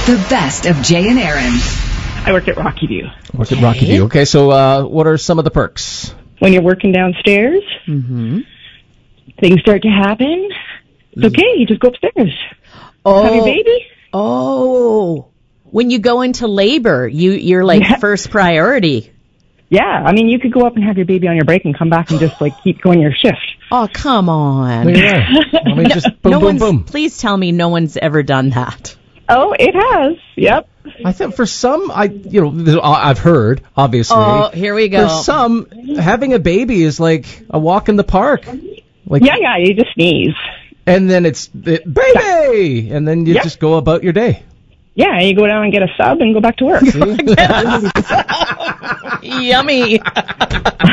The best of Jay and Aaron. I work at Rocky View. Work at Rocky View. Okay, so what are some of the perks? When you're working downstairs, things start to happen. It's okay. You just go upstairs. Have your baby. Oh, when you go into labor, you're like first priority. Yeah, I mean, you could go up and have your baby on your break and come back and just, keep going your shift. Oh, come on. Look at that. I mean, just boom, boom. Please tell me no one's ever done that. Oh, it has. Yep. I think for some, I've heard, obviously. Oh, here we go. For some, having a baby is like a walk in the park. Yeah, you just sneeze. And then it's baby! And then you just go about your day. Yeah, and you go down and get a sub and go back to work. Yummy.